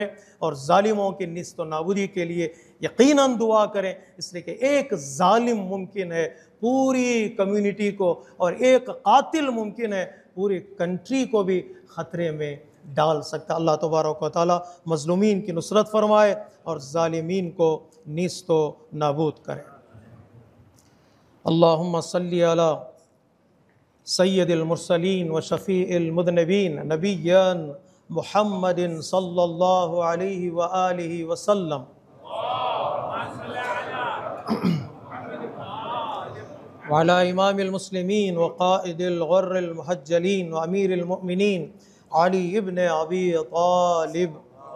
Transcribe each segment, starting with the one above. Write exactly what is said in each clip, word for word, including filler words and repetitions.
और जालिमों की निस्त व नाबूदी के लिए यकीनन दुआ करें, इसलिए कि एक जालिम मुमकिन है पूरी कम्युनिटी को और एक कातिल मुमकिन है पूरी कंट्री को भी ख़तरे में डाल सकता। अल्लाह तबारक व तआला मज़लूमीन की नुसरत फरमाए और जालिमीन को निस्त व नाबूद करे। अल्लाहुम्मा सल्ली अला सय्यदिल मुरसलीन व शफ़ीइल मुज़निबीन नबिय्यन मुहम्मदिन सल्लल्लाहु अलैहि व आलिहि वसल्लम व अला इमामिल मुस्लिमीन व क़ाइदिल गुर्रिल मुहज्जलीन व अमीरिल मुमिनीन अली इब्न अबी तालिब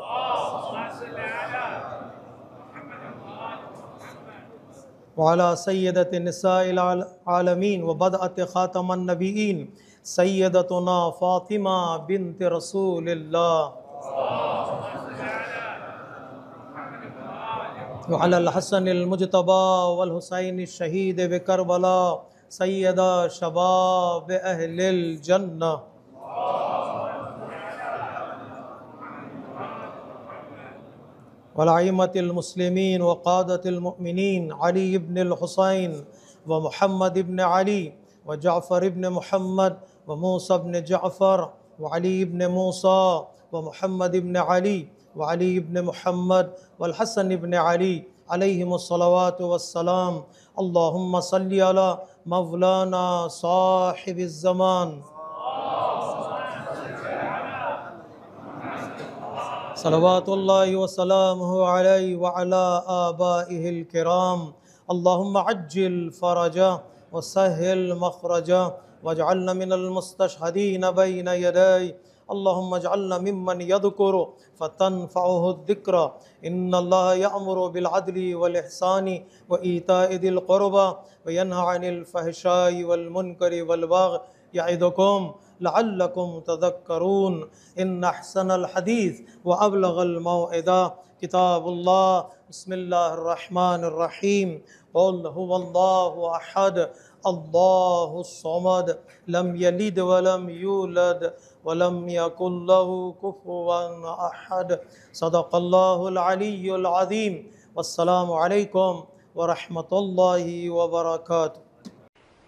व अला सय्यदति निसाइल आलमीन व बदअत ख़ातमन नबिय्यीन सय्यदतुना फ़ातिमा बिन्त रसूलिल्लाह व अलल हसनिल मुज्तबा वल हुसैन शहीद बिकरबला सय्यदा शबाब अहलिल जन्नह वल अइम्मतिल मुस्लिमीन व क़ादतिल मुमिनीन अली इब्निल हुसैन व मुहम्मद इब्न अली व जाफ़र इब्न मुहम्मद व मूसा इब्न जाफ़र व अली इब्न मूसा व मुहम्मद इब्न अली व अली इब्न मुहम्मद वल हसन इब्न अली अलैहिमुस्सलावातु वस्सलाम। अल्लाहुम्मा सल्लि अला मौलाना साहिबिज़ ज़मान सल्लल्लाहु व सल्लमहु अलैहि व अला आबाइहिल किराम। अल्लाहुम्मा अज्जिल फ़रजा व सह्हिल मख़रजा वजअलना मिनल मुस्तशहदीन बैन यदै। अल्लाहुम्मा अजअलना मिम्मन यज़कुरु फ़तनफ़अहु ज़िक्रा। इन्नल्लाहा यअमुरु बिल अदलि वल इहसानि व ईताइ ज़िल क़ुरबा व यन्हा अनिल फ़हशाइ वल मुनकरि वल बग़य यइदुकुम लअल्लकुम तज़क्करून। इन्न अहसनल हदीस व अबलगल मौइज़ा किताबुल्लाह। बिस्मिल्लाहिर रहमानिर रहीम। क़ुल हुवल्लाहु अहद अल्लाहुस समद लम यलिद व लम यूलद व लम यकुल लहू कुफुवन अहद। सदक़ल्लाहुल अलिय्युल अज़ीम। वस्सलामु अलैकुम व रहमतुल्लाहि व बरकातुहू।